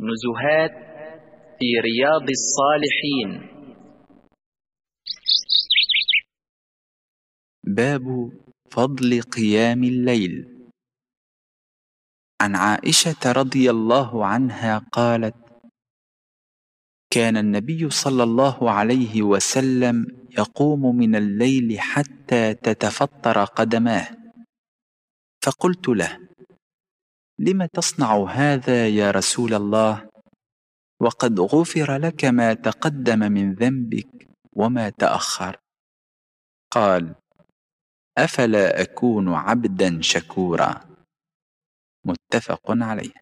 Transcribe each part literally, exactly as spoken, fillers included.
نزهات في رياض الصالحين. باب فضل قيام الليل. عن عائشة رضي الله عنها قالت: كان النبي صلى الله عليه وسلم يقوم من الليل حتى تتفطر قدماه، فقلت له: لم تصنع هذا يا رسول الله، وقد غفر لك ما تقدم من ذنبك وما تأخر؟ قال: أفلا أكون عبدا شكورا. متفق عليه.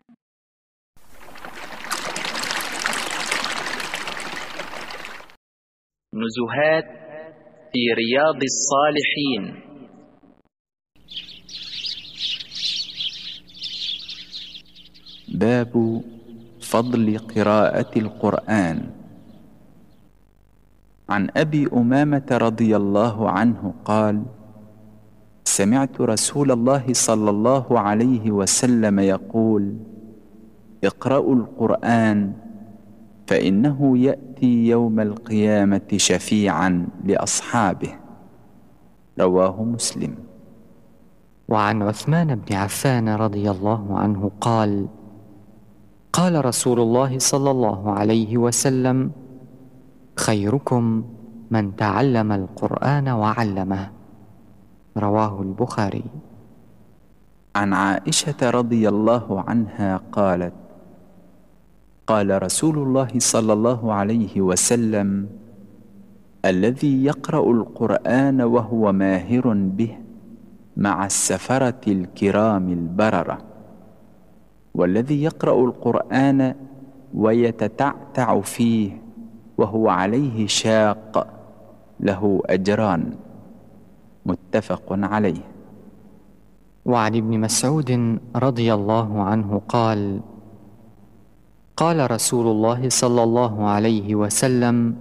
نزهات في رياض الصالحين. باب فضل قراءة القرآن. عن أبي أمامة رضي الله عنه قال: سمعت رسول الله صلى الله عليه وسلم يقول: اقرأوا القرآن فإنه يأتي يوم القيامة شفيعا لأصحابه. رواه مسلم. وعن عثمان بن عفان رضي الله عنه قال: قال رسول الله صلى الله عليه وسلم: خيركم من تعلم القرآن وعلمه. رواه البخاري. عن عائشة رضي الله عنها قالت: قال رسول الله صلى الله عليه وسلم: الذي يقرأ القرآن وهو ماهر به مع السفرة الكرام البررة، والذي يقرأ القرآن ويتتعتع فيه وهو عليه شاق له أجران. متفق عليه. وعن ابن مسعود رضي الله عنه قال: قال رسول الله صلى الله عليه وسلم: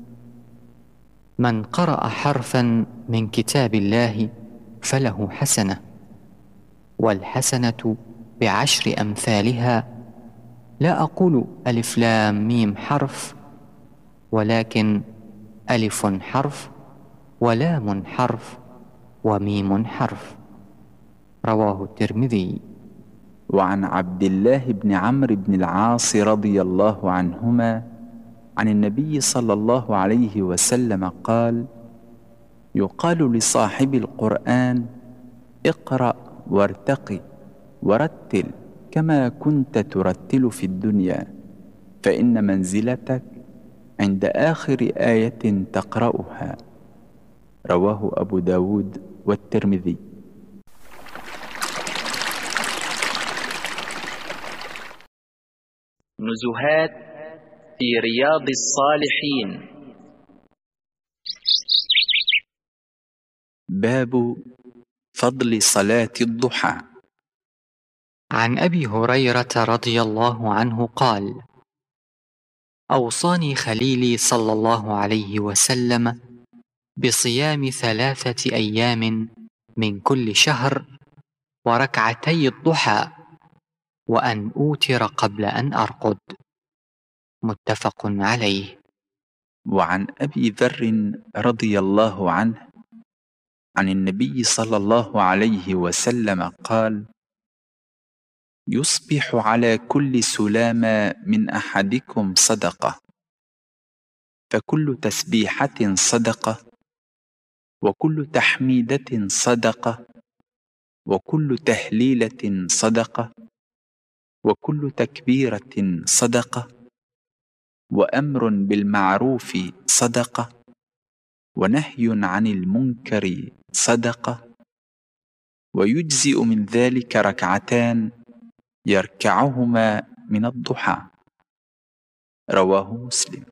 من قرأ حرفا من كتاب الله فله حسنة، والحسنة بعشر أمثالها، لا أقول ألف لام ميم حرف، ولكن ألف حرف ولام حرف وميم حرف. رواه الترمذي. وعن عبد الله بن عمرو بن العاص رضي الله عنهما عن النبي صلى الله عليه وسلم قال: يقال لصاحب القرآن: اقرأ وارتقي ورتل كما كنت ترتل في الدنيا، فإن منزلتك عند آخر آية تقرأها. رواه أبو داود والترمذي. نزهات في رياض الصالحين. باب فضل صلاة الضحى. عن أبي هريرة رضي الله عنه قال: أوصاني خليلي صلى الله عليه وسلم بصيام ثلاثة أيام من كل شهر، وركعتي الضحى، وأن أوتر قبل أن أرقد. متفق عليه. وعن أبي ذر رضي الله عنه عن النبي صلى الله عليه وسلم قال: يصبح على كل سلامة من أحدكم صدقة، فكل تسبيحة صدقة، وكل تحميدة صدقة، وكل تهليلة صدقة، وكل تكبيرة صدقة، وأمر بالمعروف صدقة، ونهي عن المنكر صدقة، ويجزئ من ذلك ركعتان يركعهما من الضحى. رواه مسلم.